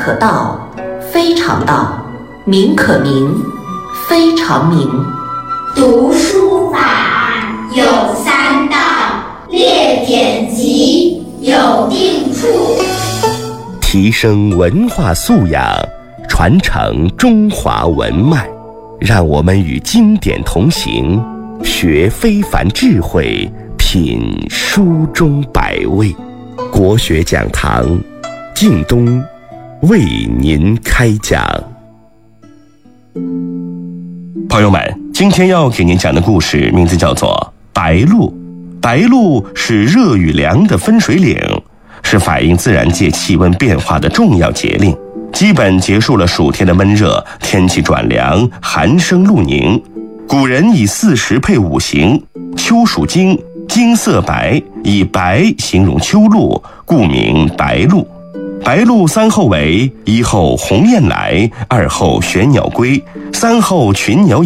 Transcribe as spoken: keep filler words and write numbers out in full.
可道，非常道；名可名，非常名。 读书法有三到，列典籍有定处。 提升文化素养，传承中华文脉，让我们与经典同行，学非凡智慧，品书中百味。国学讲堂，靳东为您开讲。朋友们，今天要给您讲的故事名字叫做白露。白露是热与凉的分水岭，是反映自然界气温变化的重要节令，基本结束了暑天的闷热，天气转凉，寒生露凝。古人以四时配五行，秋属金，金色白，以白形容秋露，故名白露。白露三候为：一候鸿雁来，二候玄鸟归，三候群鸟